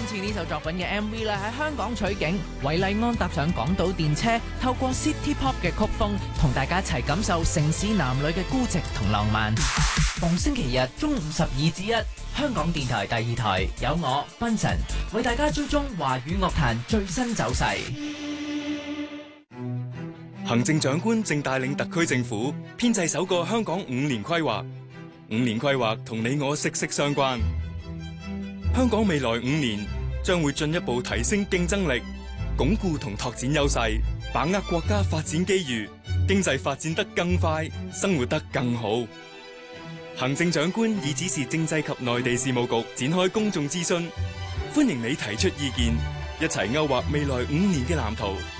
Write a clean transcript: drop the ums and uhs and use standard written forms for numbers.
次呢首作品嘅 MV 咧喺香港取景，韋禮安搭上港島電車，透過 City Pop 嘅曲風，同大家一齊感受城市男女嘅孤寂同浪漫。逢星期日中午12至1，香港電台第2台有我賓神為大家追蹤華語樂壇最新走勢。 行政長官正帶領特區政府編製首個香港5年規劃，5年規劃同你我息息相關。香港未來5年將會進一步提升競爭力，鞏固同拓展優勢，把握國家發展機遇，經濟發展得更快，生活得更好。行政長官已指示政制及內地事務局展開公眾諮詢，歡迎你提出意見，一齊勾畫未來5年嘅藍圖。